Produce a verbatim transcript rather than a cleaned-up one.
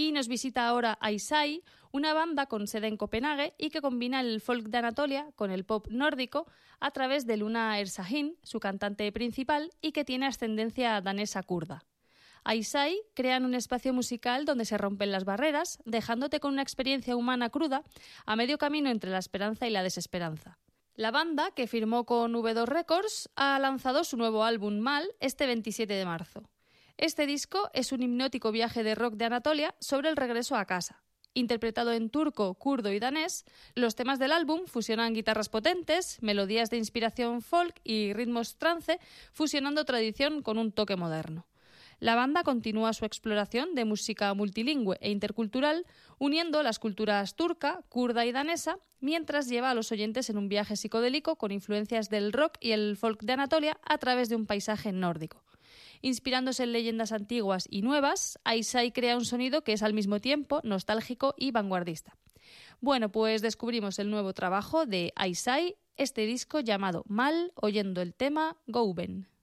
Y nos visita ahora Aisai, una banda con sede en Copenhague y que combina el folk de Anatolia con el pop nórdico a través de Luna Ersahin, su cantante principal, y que tiene ascendencia danesa kurda. Aisai crean un espacio musical donde se rompen las barreras, dejándote con una experiencia humana cruda a medio camino entre la esperanza y la desesperanza. La banda, que firmó con V dos Records, ha lanzado su nuevo álbum Mal este veintisiete de marzo. Este disco es un hipnótico viaje de rock de Anatolia sobre el regreso a casa. Interpretado en turco, kurdo y danés, los temas del álbum fusionan guitarras potentes, melodías de inspiración folk y ritmos trance, fusionando tradición con un toque moderno. La banda continúa su exploración de música multilingüe e intercultural, uniendo las culturas turca, kurda y danesa, mientras lleva a los oyentes en un viaje psicodélico con influencias del rock y el folk de Anatolia a través de un paisaje nórdico. Inspirándose en leyendas antiguas y nuevas, Aisai crea un sonido que es al mismo tiempo nostálgico y vanguardista. Bueno, pues descubrimos el nuevo trabajo de Aisai, este disco llamado Mal, oyendo el tema Gouben.